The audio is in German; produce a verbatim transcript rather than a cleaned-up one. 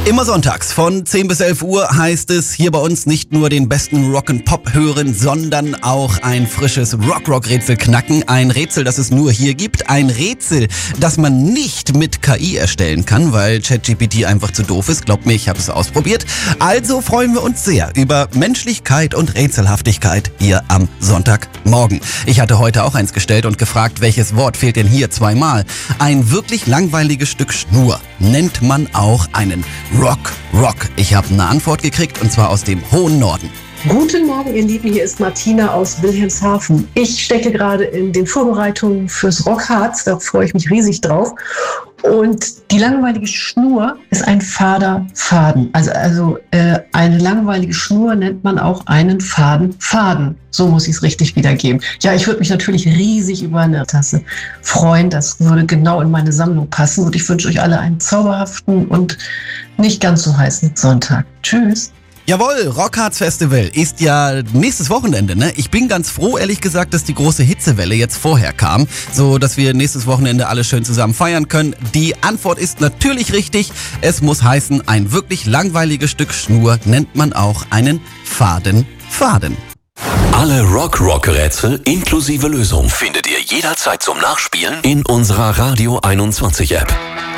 Immer sonntags von zehn bis elf Uhr heißt es hier bei uns nicht nur den besten Rock'n'Pop hören, sondern auch ein frisches Rock-Rock-Rätsel knacken. Ein Rätsel, das es nur hier gibt. Ein Rätsel, das man nicht mit K I erstellen kann, weil ChatGPT einfach zu doof ist. Glaubt mir, ich habe es ausprobiert. Also freuen wir uns sehr über Menschlichkeit und Rätselhaftigkeit hier am Sonntagmorgen. Ich hatte heute auch eins gestellt und gefragt, welches Wort fehlt denn hier zweimal? Ein wirklich langweiliges Stück Schnur nennt man auch einen Rock, Rock. Ich habe eine Antwort gekriegt und zwar aus dem hohen Norden. Guten Morgen, ihr Lieben, hier ist Martina aus Wilhelmshaven. Ich stecke gerade in den Vorbereitungen fürs Rockharz, da freue ich mich riesig drauf. Und die langweilige Schnur ist ein fader Faden. Also, also äh, eine langweilige Schnur nennt man auch einen faden Faden. So muss ich es richtig wiedergeben. Ja, ich würde mich natürlich riesig über eine Tasse freuen. Das würde genau in meine Sammlung passen. Und ich wünsche euch alle einen zauberhaften und nicht ganz so heißen Sonntag. Tschüss. Jawohl, Rockharz Festival ist ja nächstes Wochenende, ne? Ich bin ganz froh, ehrlich gesagt, dass die große Hitzewelle jetzt vorher kam, so dass wir nächstes Wochenende alle schön zusammen feiern können. Die Antwort ist natürlich richtig. Es muss heißen, ein wirklich langweiliges Stück Schnur nennt man auch einen faden Faden. Alle Rock-Rock-Rätsel inklusive Lösung findet ihr jederzeit zum Nachspielen in unserer Radio einundzwanzig App.